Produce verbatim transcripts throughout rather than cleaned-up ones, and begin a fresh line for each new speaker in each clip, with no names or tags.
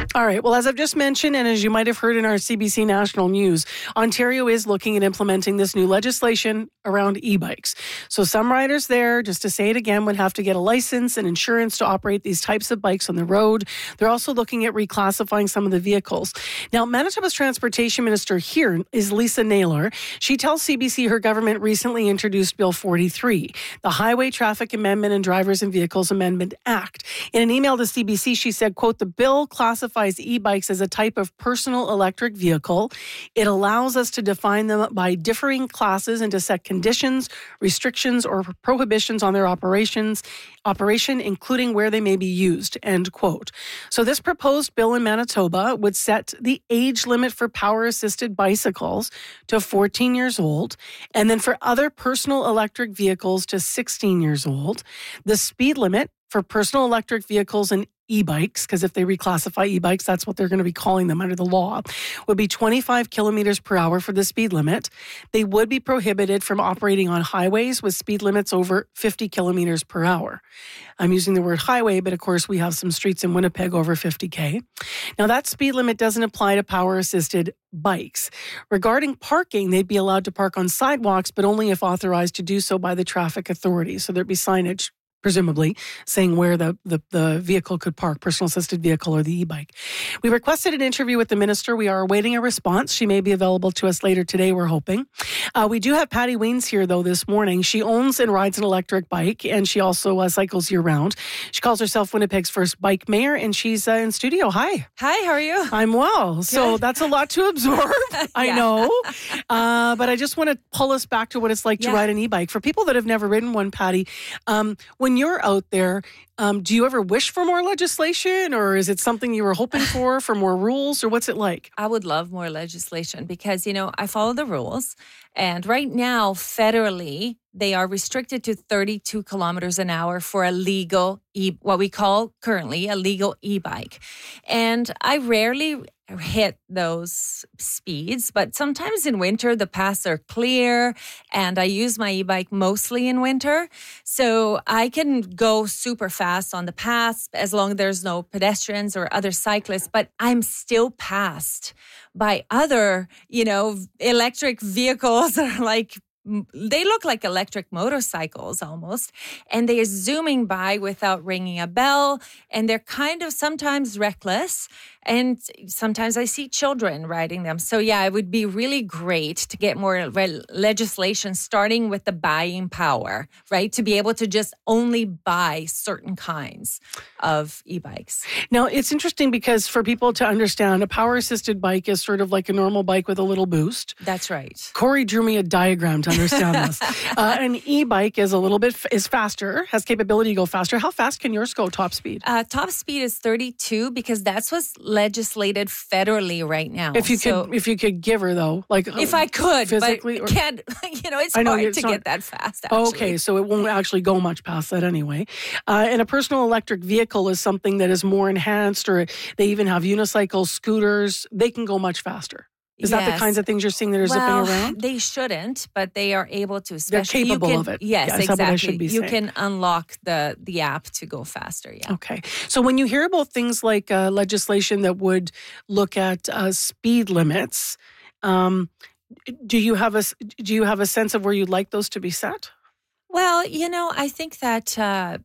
All right. Well, as I've just mentioned, and as you might have heard in our C B C National News, Ontario is looking at implementing this new legislation around e-bikes. So some riders there, just to say it again, would have to get a license and insurance to operate these types of bikes on the road. They're also looking at reclassifying some of the vehicles. Now, Manitoba's Transportation Minister here is Lisa Naylor. She tells C B C her government recently introduced Bill forty-three, the Highway Traffic Amendment and Drivers and Vehicles Amendment Act. In an email to C B C, she said, quote, the bill classifies e-bikes as a type of personal electric vehicle. It allows us to define them by differing classes and to set conditions, restrictions, or prohibitions on their operations, operation, including where they may be used, end quote. So this proposed bill in Manitoba would set the age limit for power-assisted bicycles to fourteen years old, and then for other personal electric vehicles to sixteen years old. The speed limit for personal electric vehicles and e-bikes, because if they reclassify e-bikes, that's what they're going to be calling them under the law, would be twenty-five kilometers per hour for the speed limit. They would be prohibited from operating on highways with speed limits over fifty kilometers per hour. I'm using the word highway, but of course we have some streets in Winnipeg over fifty K. Now that speed limit doesn't apply to power-assisted bikes. Regarding parking, they'd be allowed to park on sidewalks, but only if authorized to do so by the traffic authority. So there'd be signage, presumably, saying where the, the, the vehicle could park, personal assisted vehicle or the e-bike. We requested an interview with the minister. We are awaiting a response. She may be available to us later today, we're hoping. Uh, we do have Patty Weens here, though, this morning. She owns and rides an electric bike, and she also uh, cycles year-round. She calls herself Winnipeg's first bike mayor, and she's uh, in studio. Hi.
Hi, how are you?
I'm well. Good. So that's a lot to absorb, I know. Uh, but I just want to pull us back to what it's like to
yeah.
ride an e-bike. For people that have never ridden one, Patty, um, when you're out there, um, do you ever wish for more legislation, or is it something you were hoping for, for more rules, or what's it like?
I would love more legislation because, you know, I follow the rules. And right now, federally, they are restricted to thirty-two kilometers an hour for a legal, e- what we call currently a legal e-bike. And I rarely hit those speeds, but sometimes in winter, the paths are clear and I use my e-bike mostly in winter. So I can go super fast on the paths as long as there's no pedestrians or other cyclists, but I'm still passed by other, you know, electric vehicles that are like, they look like electric motorcycles almost, and they are zooming by without ringing a bell, and they're kind of sometimes reckless, and sometimes I see children riding them. So yeah, it would be really great to get more re- legislation starting with the buying power, right? To be able to just only buy certain kinds of e-bikes.
Now, it's interesting because for people to understand, a power-assisted bike is sort of like a normal bike with a little boost.
That's right.
Corey drew me a diagram to understand this. Uh, an e-bike is a little bit, is faster, has capability to go faster. How fast can yours go top speed?
Uh, top speed is thirty-two because that's what's legislated federally right now.
If you
so,
could, if you could give her though, like
if I could,
physically,
but
or,
can't. You know, it's
I know
hard
it's
to
not,
get that fast. Actually.
Okay, so it won't actually go much past that anyway. Uh, and a personal electric vehicle is something that is more enhanced, or they even have unicycles, scooters. They can go much faster. Is
yes.
that the kinds of things you're seeing that are
well,
zipping around?
They shouldn't, but they are able to.
They're capable
you can,
of it.
Yes,
yeah,
exactly.
What I should be
you
saying.
can unlock the, the app to go faster, yeah.
Okay. So when you hear about things like uh, legislation that would look at uh, speed limits, um, do you have a do you have a sense of where you'd like those to be set?
Well, you know, I think that uh,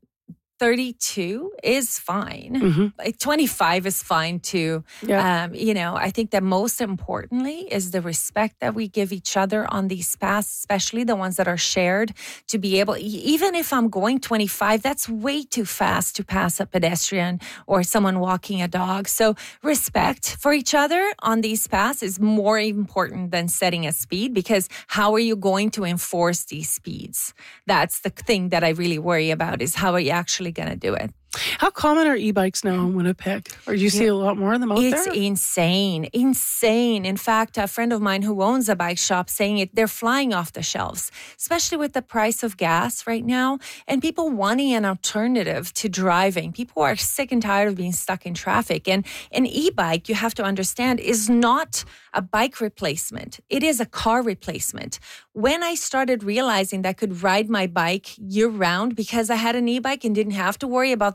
thirty-two is fine.
Mm-hmm.
Like twenty-five is fine too.
Yeah.
Um, you know, I think that most importantly is the respect that we give each other on these paths, especially the ones that are shared, to be able, even if I'm going twenty-five, that's way too fast to pass a pedestrian or someone walking a dog. So respect for each other on these paths is more important than setting a speed, because how are you going to enforce these speeds? That's the thing that I really worry about, is how are you actually going to do it?
How common are e-bikes now in Winnipeg? Or do you see
yeah.
a lot more of them out
it's
there?
It's insane, insane. In fact, a friend of mine who owns a bike shop saying it, they're flying off the shelves, especially with the price of gas right now and people wanting an alternative to driving. People are sick and tired of being stuck in traffic. And an e-bike, you have to understand, is not a bike replacement. It is a car replacement. When I started realizing that I could ride my bike year round because I had an e-bike and didn't have to worry about the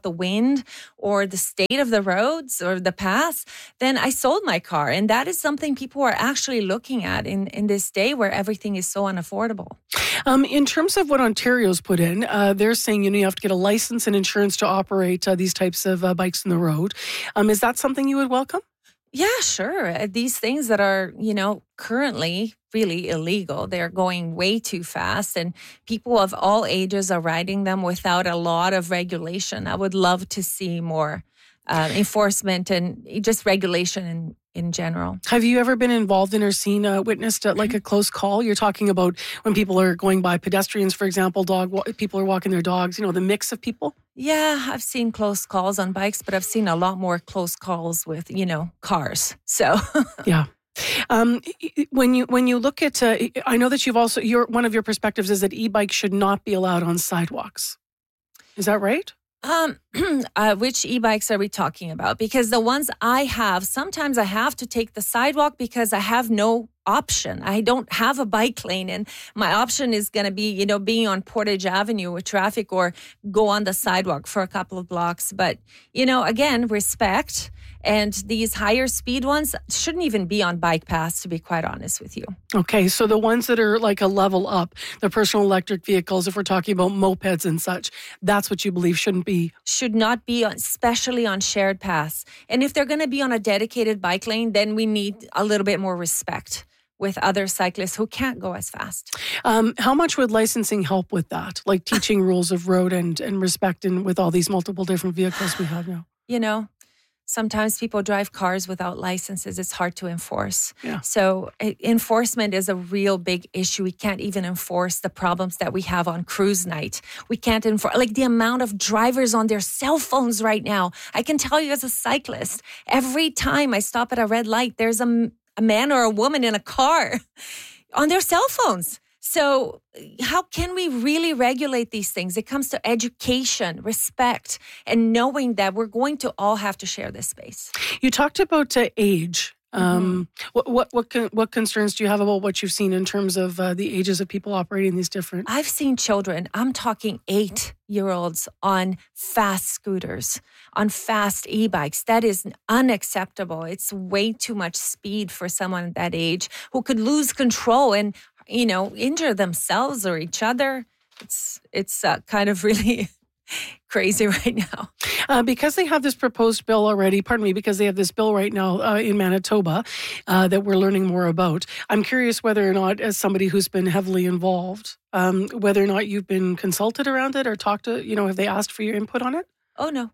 the wind or the state of the roads or the paths, then I sold my car. And that is something people are actually looking at in, in this day where everything is so unaffordable.
Um, in terms of what Ontario's put in, uh, they're saying, you know, you have to get a license and insurance to operate uh, these types of uh, bikes in the road. Um, is that something you would welcome?
Yeah, sure. Uh, These things that are, you know, currently really illegal, they're going way too fast, and people of all ages are riding them without a lot of regulation. I would love to see more uh, enforcement and just regulation in, in general.
Have you ever been involved in or seen, uh, witnessed uh, like a close call? You're talking about when people are going by pedestrians, for example, dog wa- people are walking their dogs, you know, the mix of people?
Yeah, I've seen close calls on bikes, but I've seen a lot more close calls with, you know, cars. So
Yeah. Um, when you when you look at, uh, I know that you've also, your one of your perspectives is that e-bikes should not be allowed on sidewalks. Is that right?
Um, uh, which e-bikes are we talking about? Because the ones I have, sometimes I have to take the sidewalk because I have no option. I don't have a bike lane, and my option is going to be, you know, being on Portage Avenue with traffic or go on the sidewalk for a couple of blocks. But, you know, again, respect. And these higher speed ones shouldn't even be on bike paths, to be quite honest with you.
Okay, so the ones that are like a level up, the personal electric vehicles, if we're talking about mopeds and such, that's what you believe shouldn't be.
Should not be, on, especially on shared paths. And if they're going to be on a dedicated bike lane, then we need a little bit more respect with other cyclists who can't go as fast.
Um, how much would licensing help with that? Like teaching rules of road and, and respect and with all these multiple different vehicles we have now?
You know, sometimes people drive cars without licenses. It's hard to enforce.
Yeah.
So uh, enforcement is a real big issue. We can't even enforce the problems that we have on cruise night. We can't enforce, like the amount of drivers on their cell phones right now. I can tell you as a cyclist, every time I stop at a red light, there's a, a man or a woman in a car on their cell phones. So how can we really regulate these things? It comes to education, respect, and knowing that we're going to all have to share this space.
You talked about uh, age. Um, mm-hmm. What what what, con- what concerns do you have about what you've seen in terms of uh, the ages of people operating these different?
I've seen children, I'm talking eight-year-olds on fast scooters, on fast e-bikes. That is unacceptable. It's way too much speed for someone that age who could lose control and, you know, injure themselves or each other. It's it's uh, kind of really crazy right now.
Uh, because they have this proposed bill already, pardon me, because they have this bill right now uh, in Manitoba uh, that we're learning more about. I'm curious whether or not, as somebody who's been heavily involved, um, whether or not you've been consulted around it or talked to, you know, have they asked for your input on it?
Oh, no.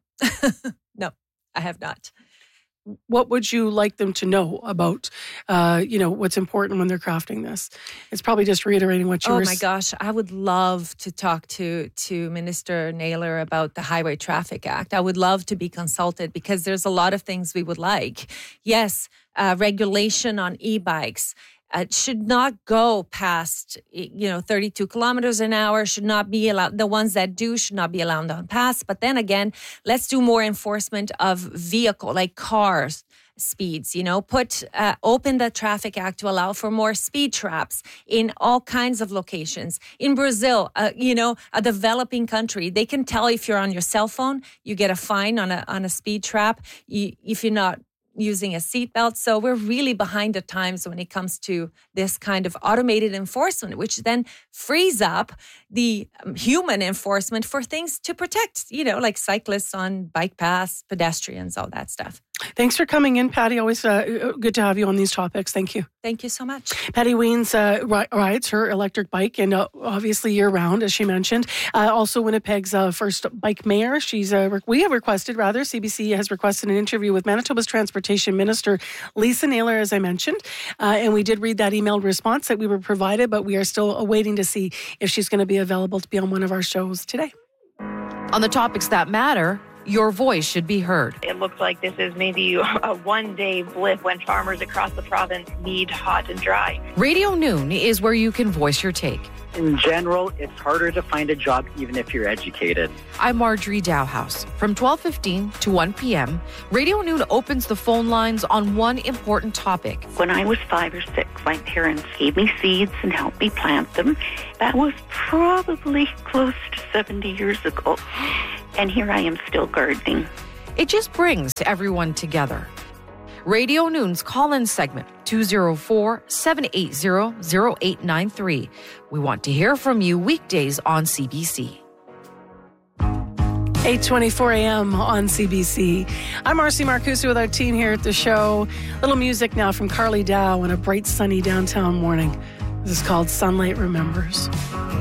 No, I have not.
What would you like them to know about, uh, you know, what's important when they're crafting this? It's probably just reiterating what you
oh
were...
Oh my gosh, I would love to talk to, to Minister Naylor about the Highway Traffic Act. I would love to be consulted because there's a lot of things we would like. Yes, uh, regulation on e-bikes. Uh, should not go past, you know, thirty-two kilometers an hour, should not be allowed. The ones that do should not be allowed on pass. But then again, let's do more enforcement of vehicle, like cars, speeds, you know, put, uh, open the Traffic Act to allow for more speed traps in all kinds of locations. In Brazil, uh, you know, a developing country, they can tell if you're on your cell phone, you get a fine on a, on a speed trap. You, if you're not using a seatbelt. So we're really behind the times when it comes to this kind of automated enforcement, which then frees up the um, human enforcement for things to protect, you know, like cyclists on bike paths, pedestrians, all that stuff.
Thanks for coming in, Patty. Always uh, good to have you on these topics. Thank you.
Thank you so much.
Patty Wiens uh, ri- rides her electric bike, and uh, obviously year-round, as she mentioned. Uh, also, Winnipeg's uh, first bike mayor. She's uh, re- we have requested, rather, C B C has requested an interview with Manitoba's Transportation Minister, Lisa Naylor, as I mentioned. Uh, and we did read that emailed response that we were provided, but we are still waiting to see if she's going to be available to be on one of our shows today.
On the topics that matter, your voice should be heard.
It looks like this is maybe a one-day blip when farmers across the province need hot and dry.
Radio Noon is where you can voice your take.
In general, it's harder to find a job even if you're educated.
I'm Marjorie Dowhouse. From twelve fifteen to one p.m., Radio Noon opens the phone lines on one important topic.
When I was five or six, my parents gave me seeds and helped me plant them. That was probably close to seventy years ago. and here I am still gardening.
It just brings everyone together. Radio Noon's call-in segment, two oh four, seven eight zero, zero eight nine three. We want to hear from you weekdays on C B C.
eight twenty-four a.m. on C B C. I'm Marcy Marcusi with our team here at the show. Little music now from Carly Dow on a bright, sunny downtown morning. This is called Sunlight Remembers.